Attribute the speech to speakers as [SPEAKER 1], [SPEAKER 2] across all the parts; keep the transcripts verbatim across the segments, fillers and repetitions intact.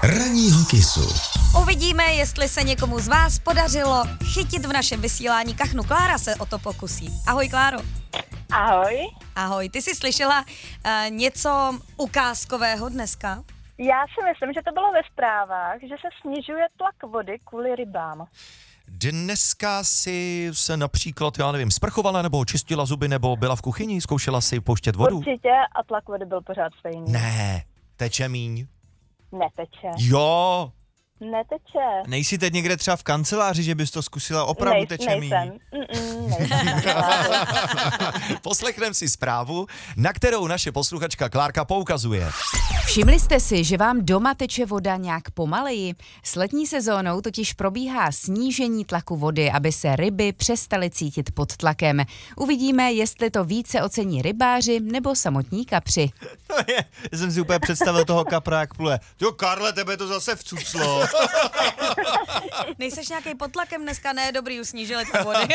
[SPEAKER 1] Ranního kysu.
[SPEAKER 2] Uvidíme, jestli se někomu z vás podařilo chytit v našem vysílání kachnu. Klára se o to pokusí. Ahoj, Kláro.
[SPEAKER 3] Ahoj.
[SPEAKER 2] Ahoj, ty jsi slyšela uh, něco ukázkového dneska?
[SPEAKER 3] Já si myslím, že to bylo ve zprávách, že se snižuje tlak vody kvůli rybám.
[SPEAKER 4] Dneska si se například, já nevím, sprchovala nebo čistila zuby nebo byla v kuchyni, zkoušela si pouštět vodu?
[SPEAKER 3] Určitě a tlak vody byl pořád stejný.
[SPEAKER 4] Ne, teče míň.
[SPEAKER 3] Neteče.
[SPEAKER 4] Jo.
[SPEAKER 3] Neteče.
[SPEAKER 5] Nejsi teď někde třeba v kanceláři, že bys to zkusila opravdu
[SPEAKER 3] Nej,
[SPEAKER 5] teče míň?
[SPEAKER 3] nejsem. Mm-mm, nejsem.
[SPEAKER 4] Poslechneme si zprávu, na kterou naše posluchačka Klárka poukazuje.
[SPEAKER 6] Všimli jste si, že vám doma teče voda nějak pomaleji? S letní sezónou totiž probíhá snížení tlaku vody, aby se ryby přestaly cítit pod tlakem. Uvidíme, jestli to více ocení rybáři nebo samotní kapři.
[SPEAKER 5] To je, já jsem si úplně představil toho kapra, jak pluje. Jo, Karle, tebe to zase vcuclo.
[SPEAKER 2] Nejseš nějaký pod tlakem dneska? Ne, dobrý, už snížili tlak vody.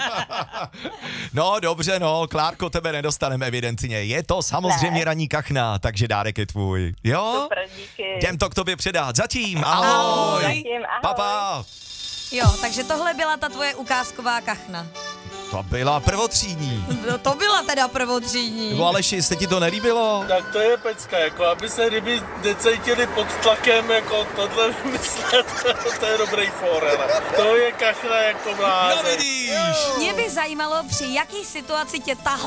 [SPEAKER 4] No dobře, no, Klárko, tebe nedostaneme evidentně. Je to samozřejmě
[SPEAKER 3] Ne.
[SPEAKER 4] ranní kachna, takže dárek je tvůj. Jo?
[SPEAKER 3] Super, díky.
[SPEAKER 4] Jdem to k tobě předat. Zatím, ahoj.
[SPEAKER 3] Zatím, ahoj.
[SPEAKER 4] Papa.
[SPEAKER 2] Jo, takže tohle byla ta tvoje ukázková kachna.
[SPEAKER 4] To byla prvotřídní.
[SPEAKER 2] No, to byla teda prvotřídní.
[SPEAKER 4] No Aleši, se ti to nelíbilo?
[SPEAKER 7] Tak to je pecka, jako aby se ryby necítily pod tlakem, jako tohle vymyslet, to je dobrý for, ale to je kachna jako blázen.
[SPEAKER 4] No vidíš.
[SPEAKER 2] Mě by zajímalo, při jaký situaci tě tahla